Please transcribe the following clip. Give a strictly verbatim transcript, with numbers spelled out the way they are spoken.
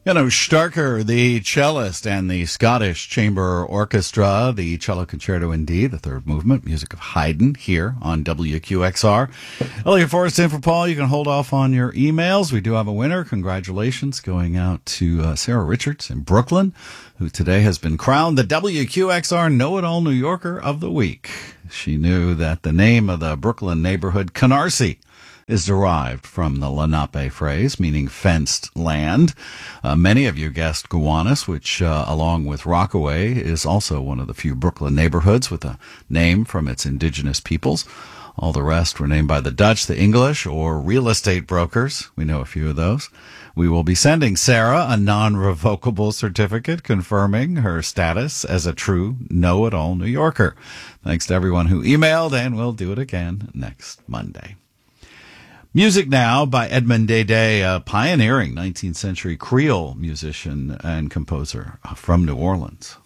You know, Starker, the cellist, and the Scottish Chamber Orchestra, the Cello Concerto in D, the third movement, music of Haydn, here on W Q X R. Elliot Forrest in for Paul. You can hold off on your emails. We do have a winner. Congratulations going out to uh, Sarah Richards in Brooklyn, who today has been crowned the W Q X R Know-It-All New Yorker of the Week. She knew that the name of the Brooklyn neighborhood, Canarsie, is derived from the Lenape phrase, meaning fenced land. Uh, many of you guessed Gowanus, which, uh, along with Rockaway, is also one of the few Brooklyn neighborhoods with a name from its indigenous peoples. All the rest were named by the Dutch, the English, or real estate brokers. We know a few of those. We will be sending Sarah a non-revocable certificate confirming her status as a true know-it-all New Yorker. Thanks to everyone who emailed, and we'll do it again next Monday. Music now by Edmond Dede, a pioneering nineteenth century Creole musician and composer from New Orleans.